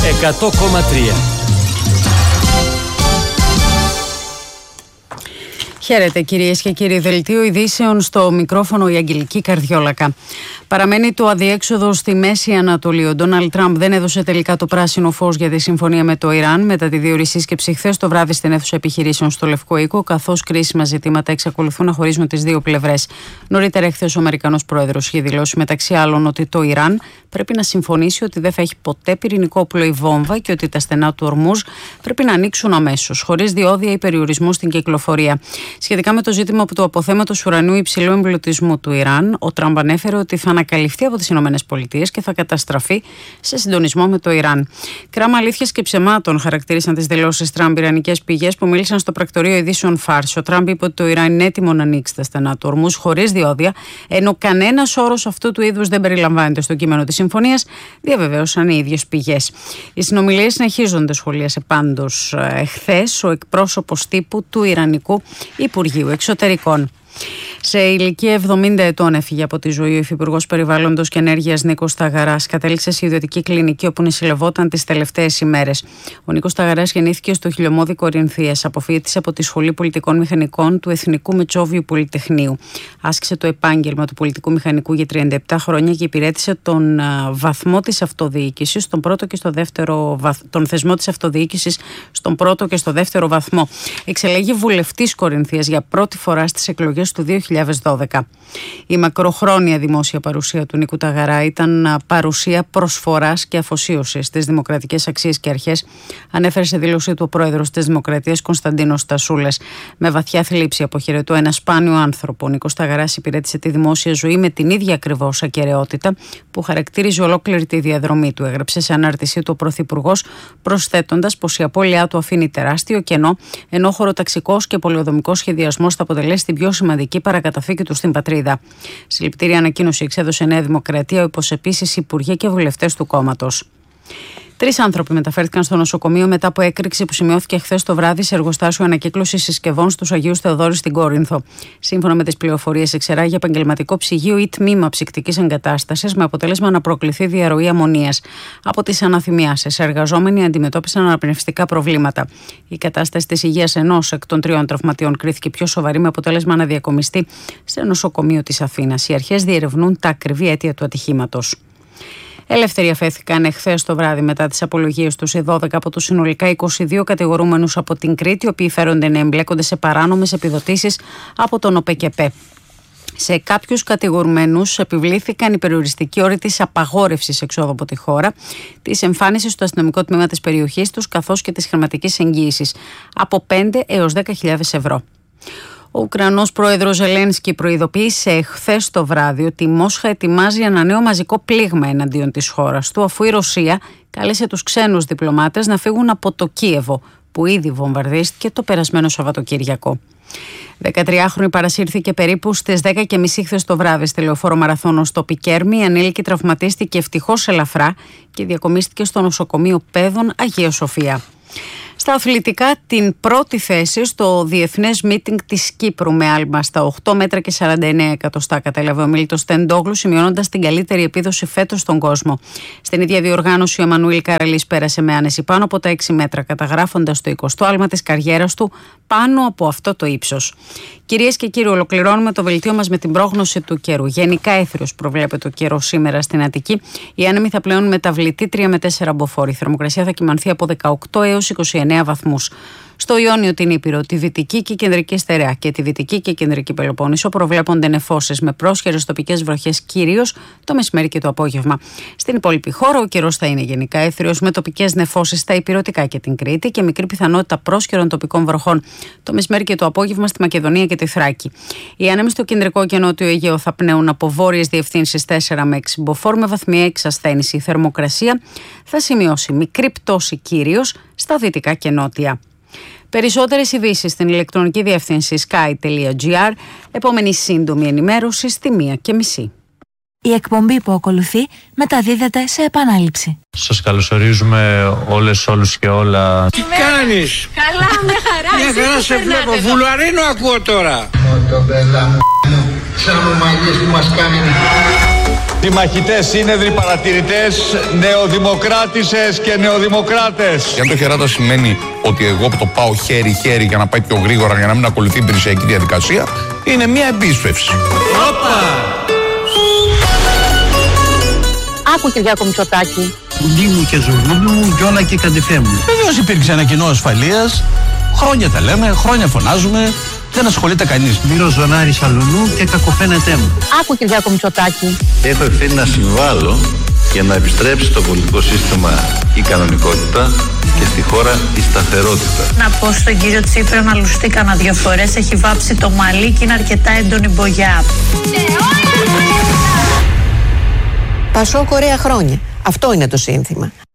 100,3. Χαίρετε κυρίες και κύριοι, δελτίο ειδήσεων στο μικρόφωνο η Αγγελική Καρδιόλακα. Παραμένει το αδιέξοδο στη Μέση Ανατολή. Ο Ντόναλντ Τραμπ δεν έδωσε τελικά το πράσινο φως για τη συμφωνία με το Ιράν μετά τη διορή σύσκεψη χθες το βράδυ στην αίθουσα επιχειρήσεων στο Λευκό Οίκο, καθώς κρίσιμα ζητήματα εξακολουθούν να χωρίζουν τις δύο πλευρές. Νωρίτερα, χθες ο Αμερικανός πρόεδρος είχε δηλώσει μεταξύ άλλων ότι το Ιράν πρέπει να συμφωνήσει ότι δεν θα έχει ποτέ πυρηνικό όπλο ή βόμβα και ότι τα στενά του Ορμούζ πρέπει να ανοίξουν αμέσως, χωρίς διόδια ή περιορισμού στην κυκλοφορία. Σχετικά με το ζήτημα του αποθέματος ουρανίου υψηλού εμπλουτισμού του Ιράν, ο Τραμπ ανέφερε ότι θα ανακαλυφθεί από τις ΗΠΑ και θα καταστραφεί σε συντονισμό με το Ιράν. Κράμα αλήθειας και ψεμάτων χαρακτήρισαν τις δηλώσεις Τραμπ ιρανικές πηγές που μίλησαν στο πρακτορείο ειδήσεων Φάρς. Ο Τραμπ είπε ότι το Ιράν είναι έτοιμο να ανοίξει τα στενά του Ορμούζ χωρίς διόδια, ενώ κανένας όρος αυτού του είδους δεν περιλαμβάνεται στο κείμενο της συμφωνίας, διαβεβαίωσαν οι ίδιες πηγές. Οι συνομιλίες συνεχίζονται, σχολίασε πάντως εχθές ο εκπρόσωπος τύπου του Ιρανικού Υπουργείου Εξωτερικών. Σε ηλικία 70 ετών έφυγε από τη ζωή ο Υφυπουργός Περιβάλλοντος και Ενέργειας Νίκος Σταγαράς. Κατέληξε σε ιδιωτική κλινική όπου νοσηλευόταν τις τελευταίες ημέρες. Ο Νίκος Σταγαράς γεννήθηκε στο Χιλιομώδη Κορινθίας. Αποφοίτησε από τη Σχολή Πολιτικών Μηχανικών του Εθνικού Μετσόβιου Πολυτεχνείου. Άσκησε το επάγγελμα του πολιτικού μηχανικού για 37 χρόνια και υπηρέτησε τον βαθμό της αυτοδιοίκησης, τον θεσμό της αυτοδιοίκησης στον πρώτο και στο δεύτερο βαθμό. Εξελέγει βουλευτής Κορινθίας για πρώτη φορά στις εκλογές του 2012. Η μακροχρόνια δημόσια παρουσία του Νίκου Σταγαρά ήταν παρουσία προσφοράς και αφοσίωσης στις δημοκρατικές αξίες και αρχές, ανέφερε σε δήλωσή του ο πρόεδρος της Δημοκρατίας Κωνσταντίνος Στασούλας. Με βαθιά θλίψη αποχαιρετώ ένα σπάνιο άνθρωπο. Ο Νίκος Σταγαράς υπηρέτησε τη δημόσια ζωή με την ίδια ακριβώς ακεραιότητα που χαρακτήριζε ολόκληρη τη διαδρομή του, έγραψε σε ανάρτησή του ο Πρωθυπουργός, προσθέτοντας πως η απώλειά του αφήνει τεράστιο κενό, ενώ χωροταξικός και πολεοδομικός σχεδιασμός θα αποτελέσει την πιο σημαντική παρακαταθήκη του στην πατρίδα. Συλληπιτήρια ανακοίνωση εξέδωσε Νέα Δημοκρατία, όπως επίσης υπουργοί και βουλευτές του κόμματος. 3 άνθρωποι μεταφέρθηκαν στο νοσοκομείο μετά από έκρηξη που σημειώθηκε χθες το βράδυ σε εργοστάσιο ανακύκλωσης συσκευών στους Αγίους Θεοδόρους στην Κόρινθο. Σύμφωνα με τις πληροφορίες, εξερράγει επαγγελματικό ψυγείο ή τμήμα ψυκτικής εγκατάστασης, με αποτέλεσμα να προκληθεί διαρροή αμμονίας. Από τις αναθυμιάσεις, εργαζόμενοι αντιμετώπισαν αναπνευστικά προβλήματα. Η κατάσταση της υγείας ενός εκ των 3 τραυματιών κρίθηκε πιο σοβαρή, με αποτέλεσμα να διακομιστεί σε νοσοκομείο της Αθήνας. Οι αρχές διερευνούν τα ακριβή αίτια του ατυχήματος. Ελεύθεροι αφέθηκαν εχθές το βράδυ μετά τις απολογίες τους οι 12 από τους συνολικά 22 κατηγορούμενους από την Κρήτη, οι οποίοι φέρονται να εμπλέκονται σε παράνομες επιδοτήσεις από τον ΟΠΕΚΕΠΕ. Σε κάποιους κατηγορουμένους επιβλήθηκαν οι περιοριστικοί όροι της απαγόρευσης εξόδου από τη χώρα, της εμφάνισης στο αστυνομικό τμήμα της περιοχής τους, καθώς και της χρηματικής εγγύησης από 5 έως 10.000 ευρώ. Ο Ουκρανός πρόεδρος Ζελένσκι προειδοποίησε χθες το βράδυ ότι η Μόσχα ετοιμάζει ένα νέο μαζικό πλήγμα εναντίον της χώρας του, αφού η Ρωσία κάλεσε τους ξένους διπλωμάτες να φύγουν από το Κίεβο, που ήδη βομβαρδίστηκε το περασμένο Σαββατοκύριακο. 13χρονη παρασύρθηκε περίπου στις 10.30 χθες το βράδυ στη λεωφόρο Μαραθώνων στο Πικέρμι. Η ανήλικη τραυματίστηκε ευτυχώς ελαφρά και διακομίστηκε στο νοσοκομείο Παιδών Αγία Σοφία. Στα αθλητικά, την πρώτη θέση στο διεθνές μίτινγκ της Κύπρου με άλμα στα 8 μέτρα και 49 εκατοστά κατέλαβε ο Μίλτος Τεντόγλου, σημειώνοντας την καλύτερη επίδοση φέτος στον κόσμο. Στην ίδια διοργάνωση ο Εμμανουήλ Καραλής πέρασε με άνεση πάνω από τα 6 μέτρα, καταγράφοντας το 20ο άλμα της καριέρας του πάνω από αυτό το ύψος. Κυρίες και κύριοι, ολοκληρώνουμε το βελτίο μας με την πρόγνωση του καιρού. Γενικά έθριος προβλέπεται ο καιρός σήμερα στην Αττική. Οι άνεμοι θα πλέουν μεταβλητή 3 με 4 μποφόρ. Η θερμοκρασία θα κυμανθεί από 18 έως 29 βαθμούς. Στο Ιόνιο, την Ήπειρο, τη Δυτική και Κεντρική Στερεά και τη Δυτική και Κεντρική Πελοπόννησο προβλέπονται νεφώσεις με πρόσχερες τοπικές βροχές κυρίως το μεσημέρι και το απόγευμα. Στην υπόλοιπη χώρα ο καιρός θα είναι γενικά έθριος με τοπικές νεφώσεις στα Ηπειρωτικά και την Κρήτη και μικρή πιθανότητα πρόσχερων τοπικών βροχών το μεσημέρι και το απόγευμα στη Μακεδονία και τη Θράκη. Οι άνεμοι στο κεντρικό και νότιο Αιγαίο θα πνέουν από βόρειες διευθύνσεις 4 με 6 μποφόρ με βαθμιαία εξασθένηση. Η θερμοκρασία θα σημειώσει μικρή πτώση κυρίως στα δυτικά και νότια. Περισσότερες ειδήσεις στην ηλεκτρονική διεύθυνση sky.gr. Επόμενη σύντομη ενημέρωση στη 1:30. Η εκπομπή που ακολουθεί μεταδίδεται σε επανάληψη. Σας καλωσορίζουμε όλους και όλα. Τι κάνεις? Καλά, με χαρά. Μια χαρά σε βλέπω. Βουλαρίνο ακούω τώρα. Μοτομπέλα μου, σαν ο μαγείς που μας κάνει. Συμμαχητές, σύνεδροι, παρατηρητές, νεοδημοκράτησες και νεοδημοκράτες. Και αν το χεράτα σημαίνει ότι εγώ το πάω χέρι-χέρι για να πάει πιο γρήγορα, για να μην ακολουθεί η υπηρεσιακή διαδικασία, είναι μια εμπίσφευση. Άκου, Κυριάκο Μητσοτάκη. Πουλί μου και ζουρνούλι μου, γιόλα και καντιφέ μου. Βεβαίως υπήρξε ένα κοινό ασφαλείας. Χρόνια τα λέμε, χρόνια φωνάζουμε. Δεν ασχολείται κανείς. Μύρο ζωνάρι σαλονού και κακοφαίνεται μου. Άκου, Κυριάκο Μητσοτάκη. Έχω ευθύνη να συμβάλλω για να επιστρέψει στο πολιτικό σύστημα η κανονικότητα και στη χώρα η σταθερότητα. Να πω στον κύριο Τσίπρα να λουστεί κανένα 2 φορές. Έχει βάψει το μαλλί και είναι αρκετά έντονη μπογιά. Πασόκ ωραία χρόνια. Αυτό είναι το σύνθημα.